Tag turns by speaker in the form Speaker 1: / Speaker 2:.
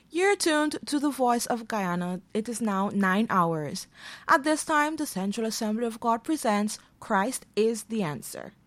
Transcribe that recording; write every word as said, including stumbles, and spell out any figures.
Speaker 1: You're tuned to the Voice of Guyana. It is now nine hours. At this time, the Central Assembly of God presents Christ is the Answer.